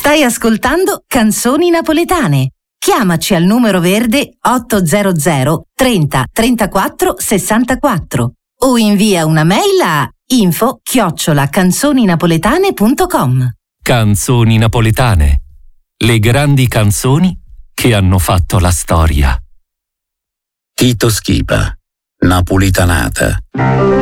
Stai ascoltando Canzoni Napoletane. Chiamaci al numero verde 800 30 34 64 o invia una mail a info@canzoninapoletane.com. Canzoni Napoletane. Le grandi canzoni che hanno fatto la storia. Tito Schipa, Napolitanata.